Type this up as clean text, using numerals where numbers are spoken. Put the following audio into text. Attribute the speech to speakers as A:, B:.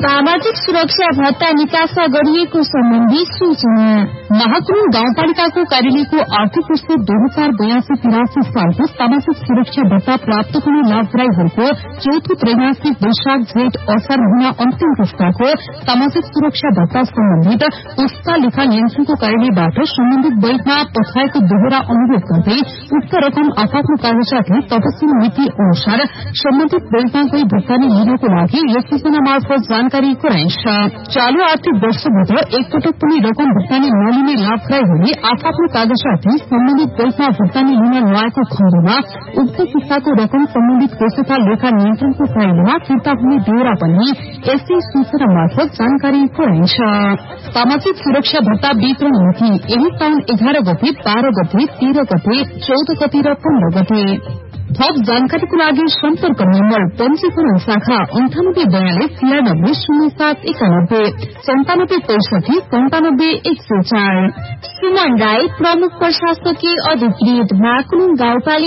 A: सामाजिक सुरक्षा भत्ता निकासा गरिएको सम्बन्धी सूचना। महाकुरुङ गाउँपालिकाको कार्यालयको आर्थिक वर्ष 2082-83 सालको सामाजिक सुरक्षा भत्ता प्राप्त हुने लाभग्राहीहरूको चौथो त्रैमासिक वैशाख जेठ असार महिना अन्तिम पुस्ताको सामाजिक सुरक्षा भत्ता सम्बन्धित पुस्ता लेखा नियन्त्रणको कार्यालयबाट सम्बन्धित बैंकमा पठाएको दोहोरा अनुरोध गर्दै उक्त रकम आफ्नो कागजातले तपसिल मिति अनुसार सम्बन्धित बैंकमा गई भुक्तानी लिनको लागि यस योजना मार्फत जानकारी गराइन्छ। चालू आर्थिक वर्षभित्र एकपटक पनि रकम भुक्तानी नलिने लाभग्राहीहरूले आफ्नो कागजातले सम्बन्धित बैंकमा भुक्तानी लिन नआएको खण्डमा उक्त किस्ताको रकम सम्बन्धित कोष तथा लेखा नियन्त्रणको कार्यालयमा फिर्ता हुने बेहोरा पनि यसै सूचना मार्फत जानकारी गराइन्छ। सामाजिक सुरक्षा भत्ता वितरण मिति यही साउन 11 गते 12 गते 13 गते 14 गते र 15 गते। थप जानकारीको लागि सम्पर्क नम्बर पञ्जीकरण शाखा 98920791 9765 104। सुमन राई प्रमुख प्रशासकीय अधिकृत महाकुरुङ गाउँपालिका